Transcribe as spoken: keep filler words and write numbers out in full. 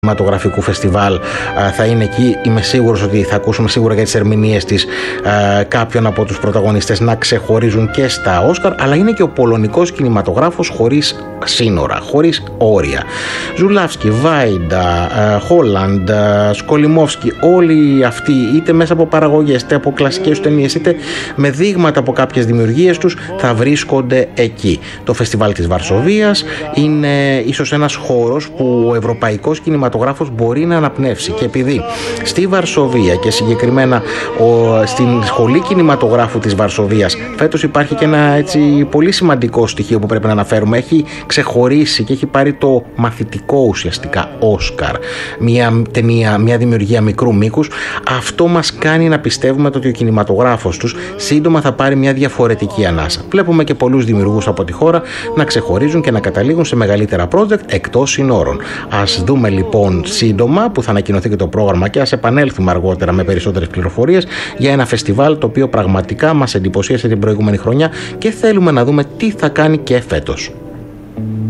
κινηματογραφικού φεστιβάλ θα είναι εκεί. Είμαι σίγουρος ότι θα ακούσουμε σίγουρα για τις ερμηνείες της κάποιον από τους πρωταγωνιστές να ξεχωρίζουν και στα Όσκαρ, αλλά είναι και ο πολωνικός κινηματογράφος χωρίς σύνορα, χωρίς όρια. Ζουλάφσκι, Βάιντα, Χόλαντ, Σκολιμόφσκι, όλοι αυτοί, είτε μέσα από παραγωγές, είτε από κλασικές ταινίες, είτε με δείγματα από κάποιες δημιουργίες τους, θα βρίσκονται εκεί. Το φεστιβάλ της Βαρσοβίας είναι ίσως ένας χώρος που ο ευρωπαϊκός κινηματογράφος μπορεί να αναπνεύσει, και επειδή στη Βαρσοβία και συγκεκριμένα ο, στην σχολή κινηματογράφου της Βαρσοβίας φέτος υπάρχει και ένα έτσι πολύ σημαντικό στοιχείο που πρέπει να αναφέρουμε. Έχει ξεχωρίσει και έχει πάρει το μαθητικό ουσιαστικά Όσκαρ, μια ταινία, μια δημιουργία μικρού μήκους. Αυτό μας κάνει να πιστεύουμε ότι ο κινηματογράφος τους σύντομα θα πάρει μια διαφορετική ανάσα. Βλέπουμε και πολλούς δημιουργούς από τη χώρα να ξεχωρίζουν και να καταλήγουν σε μεγαλύτερα project εκτός συνόρων. Ας δούμε λοιπόν σύντομα που θα ανακοινωθεί και το πρόγραμμα και ας επανέλθουμε αργότερα με περισσότερες πληροφορίες για ένα φεστιβάλ το οποίο πραγματικά μας εντυπωσίασε την προηγούμενη χρονιά και θέλουμε να δούμε τι θα κάνει και φέτος.